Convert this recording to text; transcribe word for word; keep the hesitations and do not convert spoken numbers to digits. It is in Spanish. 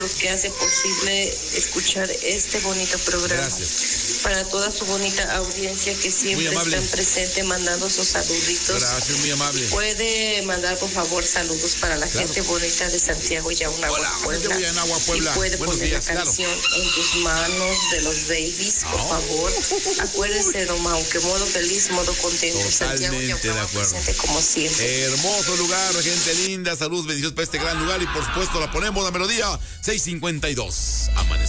que hace posible escuchar este bonito programa. Gracias. Para toda su bonita audiencia que siempre están presente mandando sus saluditos. Gracias, muy amable. Puede mandar, por favor, saludos para la claro. gente bonita de Santiago y Yaunagua, Hola, Puebla. gente Yaunagua, Puebla. Y puede Buenos poner días, la canción claro. En tus manos de los babies, por oh. favor. Acuérdense, Roma, aunque modo feliz, modo contento. Santiago y Yaunagua presente como siempre. Hermoso lugar, gente linda. Saludos, bendiciones para este gran lugar y por supuesto la ponemos la melodía seis cincuenta y dos. Amanecer.